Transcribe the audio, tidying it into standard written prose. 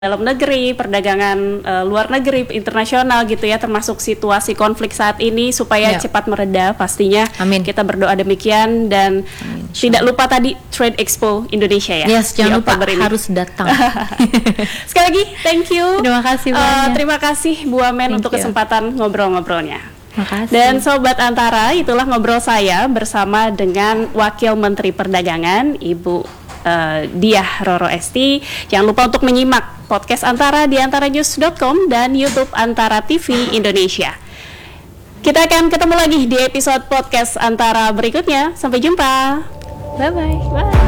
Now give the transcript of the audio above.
dalam negeri, perdagangan luar negeri, internasional gitu ya, termasuk situasi konflik saat ini supaya cepat mereda pastinya. Amin. Kita berdoa demikian dan tidak lupa tadi Trade Expo Indonesia ya. Yes, jangan lupa harus datang. Sekali lagi thank you. Terima kasih banyak. Terima kasih Bu Amen untuk kesempatan ngobrol-ngobrolnya. Makasih. Dan Sobat Antara, itulah ngobrol saya bersama dengan Wakil Menteri Perdagangan Ibu Diah Roro Esti. Jangan lupa untuk menyimak podcast Antara di antaranews.com dan YouTube Antara TV Indonesia. Kita akan ketemu lagi di episode podcast Antara berikutnya. Sampai jumpa. Bye-bye. Bye.